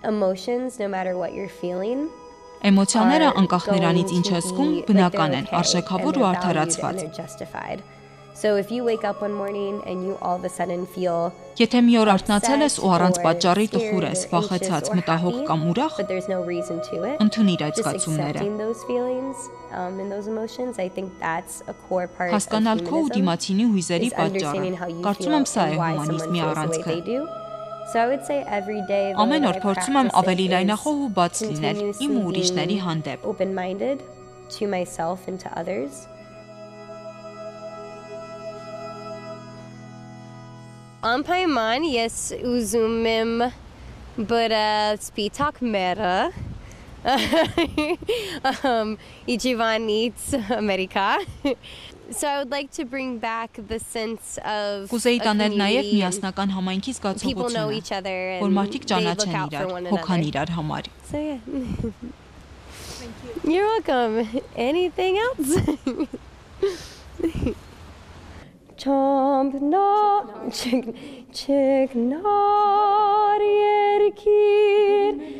emotions, no matter what you're feeling, Էմոցիաները are անկախ նրանից going ինչ to ես զգում, be, like, բնական they're են, okay, and արժեքավոր ու they're valued, արդարացված։ and they're justified. So if you wake up one morning and you all of a sudden feel Եթե մի օր արթնացել ես upset ու առանց or պատճառի scared տխուր or ես, anxious վախեցած, or մտահոգ happy, կամ ուրախ, but there's no reason to it, ընդունիր այդ just զգացումները։ accepting those feelings and those emotions, I think that's a core part of Հասկանալ քո ու humanism, դիմացինի հույզերի is պատճառը։ understanding how you Կարծում feel եմ սա է and why someone հումանիզմի feels the way առանցքը։ they do. So I would say every day, the way Ամեն that օր I փորձում եմ practice ավելի it լայնախոհ ու is բաց լինել իմ ու continuously ուրիշների being հանդեպ։ open-minded to myself and to others. Անպայման ես ուզում եմ սպիտակ մերը իջիվանից Ամերիկա. So I would like to bring back the sense of Կուզեի a տանել նաև community միասնական համայնքի and people know զգացողությունը, each other որ and մարդիկ they look ճանաչեն out for իրար, one հոգան another. իրար համար։ So yeah. You're welcome. Anything else? Chomp no chick chick not yet kid